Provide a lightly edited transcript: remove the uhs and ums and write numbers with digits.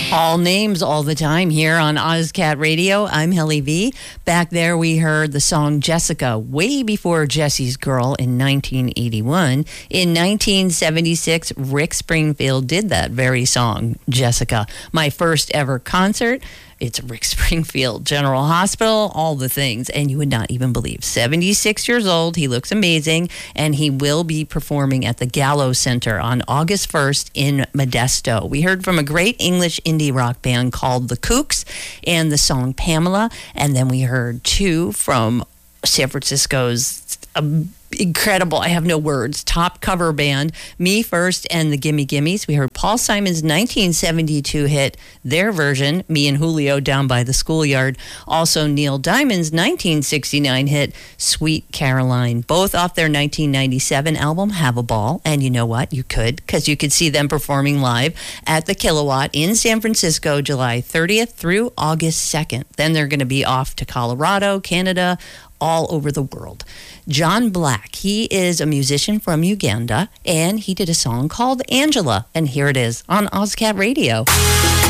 All names all the time here on OzCat Radio. I'm Helly V. Back there we heard the song Jessica way before Jesse's Girl in 1981. In 1976, Rick Springfield did that very song, Jessica. My first ever concert. It's Rick Springfield, General Hospital, all the things. And you would not even believe. 76 years old. He looks amazing. And he will be performing at the Gallo Center on August 1st in Modesto. We heard from a great English indie rock band called The Kooks and the song Pamela. And then we heard two from San Francisco's incredible, I have no words, top cover band, Me First and the Gimme Gimmes. We heard Paul Simon's 1972 hit, their version, Me and Julio Down by the Schoolyard. Also Neil Diamond's 1969 hit, Sweet Caroline. Both off their 1997 album, Have a Ball. And you know what? You could, because you could see them performing live at the Kilowatt in San Francisco, July 30th through August 2nd. Then they're going to be off to Colorado, Canada, all over the world. John Black, he is a musician from Uganda, and he did a song called Angela, and here it is on OzCat Radio.